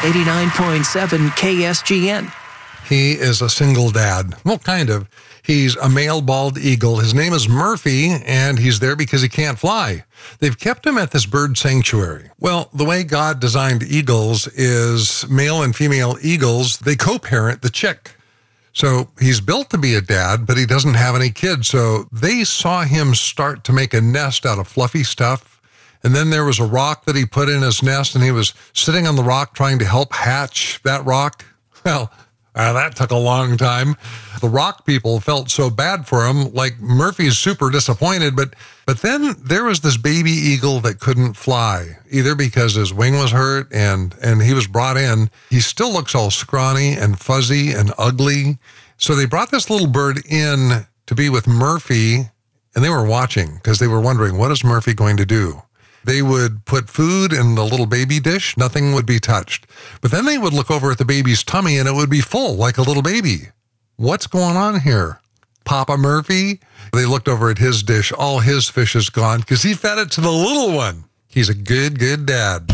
89.7 KSGN. He is a single dad. Well, kind of. He's a male bald eagle. His name is Murphy, and he's there because he can't fly. They've kept him at this bird sanctuary. Well, the way God designed eagles is male and female eagles, they co-parent the chick. So he's built to be a dad, but he doesn't have any kids. So they saw him start to make a nest out of fluffy stuff. And then there was a rock that he put in his nest, and he was sitting on the rock trying to help hatch that rock. Well, that took a long time. The rock people felt so bad for him, like Murphy's super disappointed, but then there was this baby eagle that couldn't fly, either because his wing was hurt and he was brought in. He still looks all scrawny and fuzzy and ugly. So they brought this little bird in to be with Murphy, and they were watching because they were wondering, what is Murphy going to do? They would put food in the little baby dish. Nothing would be touched. But then they would look over at the baby's tummy and it would be full like a little baby. What's going on here? Papa Murphy? They looked over at his dish. All his fish is gone because he fed it to the little one. He's a good dad.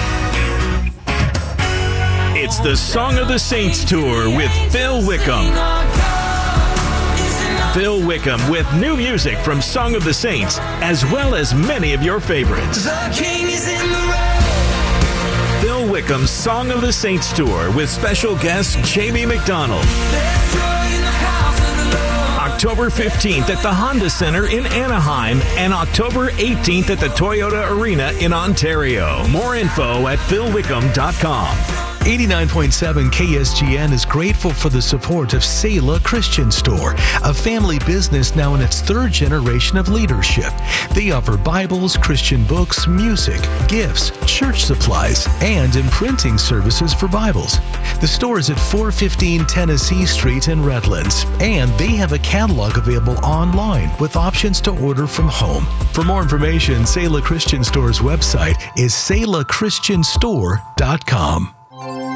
It's the Song of the Saints Tour with Phil Wickham. Phil Wickham with new music from Song of the Saints, as well as many of your favorites. The King is in the road. Phil Wickham's Song of the Saints Tour with special guest Jamie McDonald. There's joy in the house of the Lord. October 15th at the Honda Center in Anaheim and October 18th at the Toyota Arena in Ontario. More info at philwickham.com. 89.7 KSGN is grateful for the support of Selah Christian Store, a family business now in its third generation of leadership. They offer Bibles, Christian books, music, gifts, church supplies, and imprinting services for Bibles. The store is at 415 Tennessee Street in Redlands, and they have a catalog available online with options to order from home. For more information, Selah Christian Store's website is selahchristianstore.com.